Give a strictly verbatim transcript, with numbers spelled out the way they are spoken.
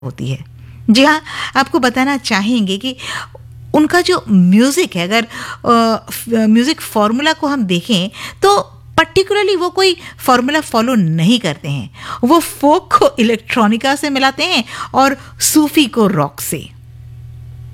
होती है। जी हाँ, आपको बताना चाहेंगे कि उनका जो म्यूज़िक है, अगर अ, म्यूज़िक फ़ॉर्मूला को हम देखें तो पर्टिकुलरली वो कोई फ़ॉर्मूला फ़ॉलो नहीं करते हैं। वो फ़ोक को इलेक्ट्रॉनिका से मिलाते हैं और सूफ़ी को रॉक से।